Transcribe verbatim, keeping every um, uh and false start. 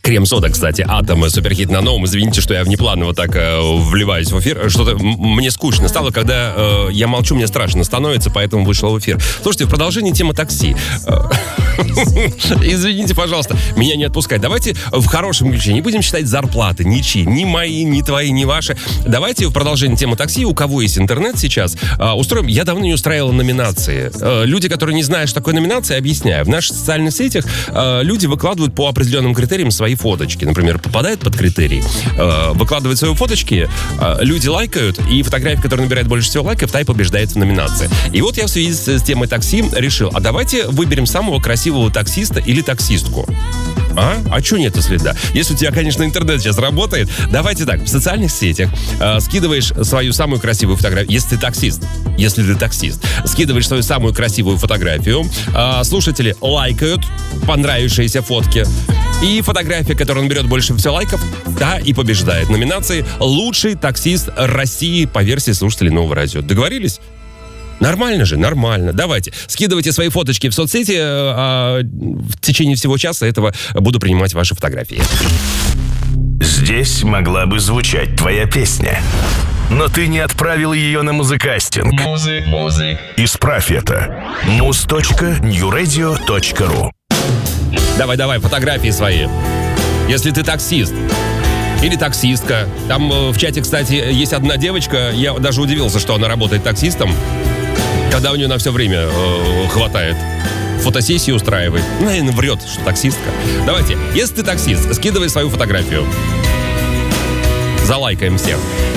Крем-сода, кстати, Атом, суперхит на новом. Извините, что я внепланово так э, вливаюсь в эфир. Что-то м- мне скучно стало, когда э, я молчу, мне страшно становится, поэтому вышел в эфир. Слушайте, в продолжении темы такси. Извините, пожалуйста, меня не отпускать. Давайте в хорошем ключе не будем считать зарплаты, ничьи, ни мои, ни твои, ни ваши. Давайте в продолжении темы такси, у кого есть интернет сейчас, э, устроим. Я давно не устраивал номинации. Э, люди, которые не знают, что такое номинация, объясняю. В наших социальных сетях э, люди выкладывают по определенным критериям свои фоточки. Например, попадает под критерий, э, выкладывает свои фоточки, э, люди лайкают, и фотография, которая набирает больше всего лайков, та и побеждает в номинации. И вот я в связи с, с темой такси решил, а давайте выберем самого красивого таксиста или таксистку. А? А чё нет, если да? Если у тебя, конечно, интернет сейчас работает, давайте так, в социальных сетях э, скидываешь свою самую красивую фотографию, если ты таксист, если ты таксист, скидываешь свою самую красивую фотографию, э, слушатели лайкают понравившиеся фотки, и фотография, которая наберет больше всего лайков, та и побеждает в номинации «Лучший таксист России» по версии слушателей Нового радио. Договорились? Нормально же, нормально. Давайте, скидывайте свои фоточки в соцсети, а в течение всего часа этого буду принимать ваши фотографии. Здесь могла бы звучать твоя песня, но ты не отправил ее на музыкастинг. Музык, музык. Исправь это. муз точка нью радио точка ру. Давай, давай, фотографии свои. Если ты таксист или таксистка. Там в чате, кстати, есть одна девочка. Я даже удивился, что она работает таксистом, когда у нее на все время э, хватает. Фотосессии устраивает. Наверное, врет, что таксистка. Давайте, если ты таксист, скидывай свою фотографию. Залайкаем всех.